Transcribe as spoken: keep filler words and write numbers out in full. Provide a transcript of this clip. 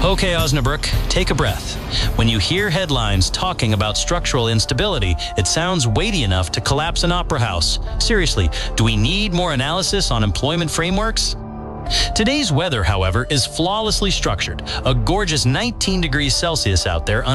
Okay, Osnabrück, take a breath. When you hear headlines talking about structural instability, it sounds weighty enough to collapse an opera house. Seriously, do we need more analysis on employment frameworks? Today's weather, however, is flawlessly structured. A gorgeous nineteen degrees Celsius out there